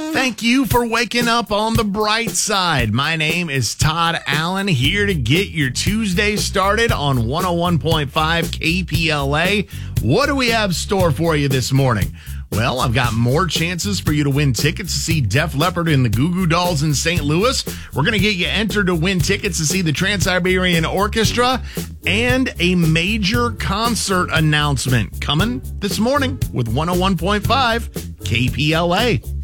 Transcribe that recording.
Thank you for waking up on the bright side. My name is Todd Allen, here to get your Tuesday started on 101.5 KPLA. What do we have store for you this morning? Well, I've got more chances for you to win tickets to see Def Leppard and the Goo Goo Dolls in St. Louis. We're going to get you entered to win tickets to see the Trans-Siberian Orchestra and a major concert announcement coming this morning with 101.5 KPLA.